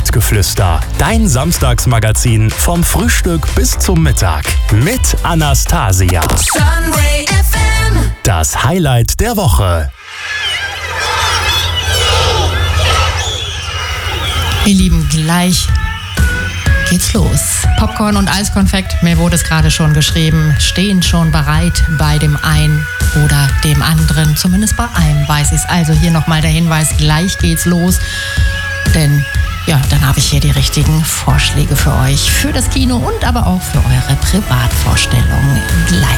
Stadtgeflüster. Dein Samstagsmagazin vom Frühstück bis zum Mittag. Mit Anastasia. Sunray FM. Das Highlight der Woche. Ihr Lieben, gleich geht's los. Popcorn und Eiskonfekt, mir wurde es gerade schon geschrieben, stehen schon bereit bei dem einen oder dem anderen. Zumindest bei einem weiß ich es. Also hier nochmal der Hinweis, gleich geht's los. Denn ja, dann habe ich hier die richtigen Vorschläge für euch. Für das Kino und aber auch für eure Privatvorstellungen. Gleich.